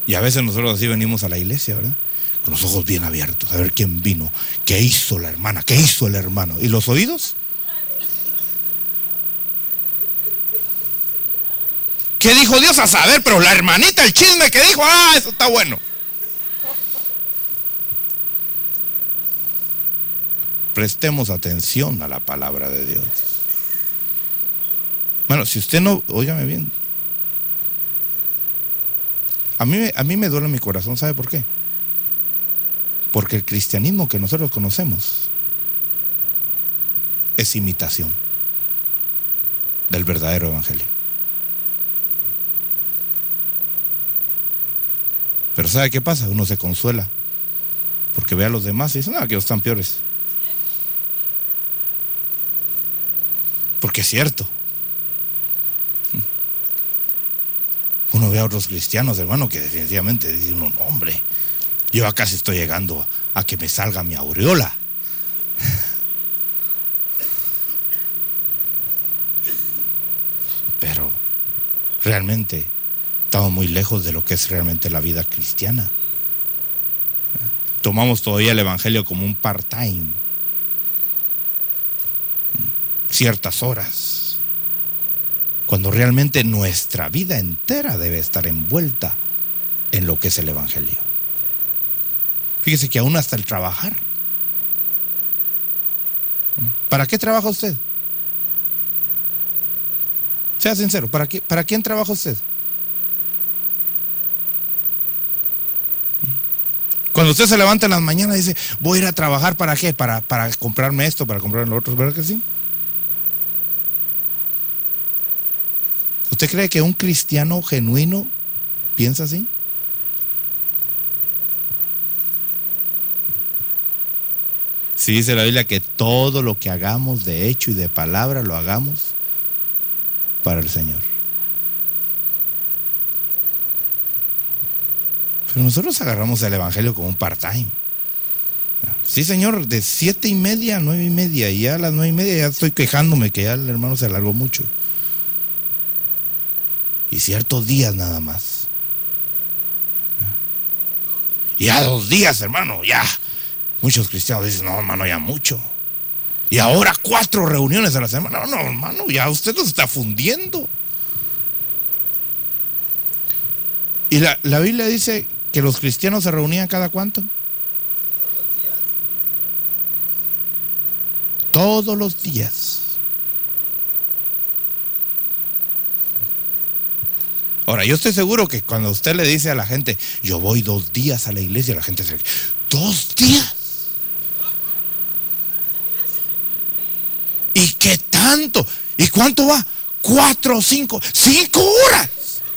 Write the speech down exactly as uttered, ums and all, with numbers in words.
Y a veces nosotros así venimos a la iglesia, ¿verdad? Con los ojos bien abiertos, a ver quién vino, qué hizo la hermana, qué hizo el hermano. ¿Y los oídos? ¿Qué dijo Dios? A saber, pero la hermanita, el chisme que dijo, ah, eso está bueno. Prestemos atención a la palabra de Dios. Bueno, si usted no, óigame bien. A mí, a mí me duele mi corazón, ¿sabe por qué? Porque el cristianismo que nosotros conocemos es imitación del verdadero evangelio. Pero ¿sabe qué pasa? Uno se consuela porque ve a los demás y dice, no, que ellos están peores. Porque es cierto. Uno ve a otros cristianos, hermano, que definitivamente dicen, no, hombre, yo acá casi estoy llegando a que me salga mi aureola. Pero realmente estamos muy lejos de lo que es realmente la vida cristiana. Tomamos todavía el evangelio como un part-time, ciertas horas, cuando realmente nuestra vida entera debe estar envuelta en lo que es el evangelio. Fíjese que aún hasta el trabajar. ¿Para qué trabaja usted? Sea sincero, ¿para qué, para quién trabaja usted? Cuando usted se levanta en las mañanas y dice, voy a ir a trabajar, ¿para qué? Para, para comprarme esto, para comprarme lo otro, ¿verdad que sí? ¿Usted cree que un cristiano genuino piensa así? Sí, dice la Biblia que todo lo que hagamos de hecho y de palabra lo hagamos para el Señor. Pero nosotros agarramos el evangelio como un part-time. Sí, Señor, de siete y media a nueve y media, y ya a las nueve y media ya estoy quejándome que ya el hermano se alargó mucho. Y ciertos días nada más. Y ya dos días, hermano, ya. Muchos cristianos dicen, no, hermano, ya mucho. Y ahora cuatro reuniones a la semana. No, no, hermano, ya usted nos está fundiendo. Y la, la Biblia dice que los cristianos se reunían cada cuánto. Todos los días. Ahora, yo estoy seguro que cuando usted le dice a la gente, yo voy dos días a la iglesia, la gente dice, ¿dos días? ¿Y qué tanto? ¿Y cuánto va? Cuatro, cinco, cinco horas.